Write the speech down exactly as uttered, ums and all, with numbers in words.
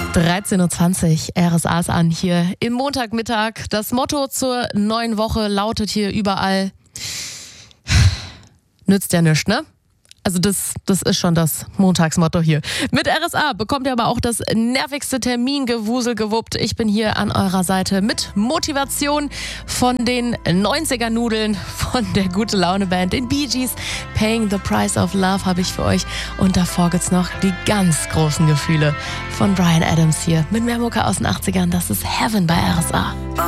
dreizehn Uhr zwanzig, R S A ist an hier im Montagmittag. Das Motto zur neuen Woche lautet hier überall: Nützt ja nichts, ne? Also das, das ist schon das Montagsmotto hier. Mit R S A bekommt ihr aber auch das nervigste Termingewusel gewuppt. Ich bin hier an eurer Seite mit Motivation von den neunziger-Nudeln, von der Gute-Laune-Band, den Bee Gees. Paying the Price of Love habe ich für euch. Und davor gibt's noch die ganz großen Gefühle von Bryan Adams hier mit mehr Mucke aus den achtzigern. Das ist Heaven bei R S A.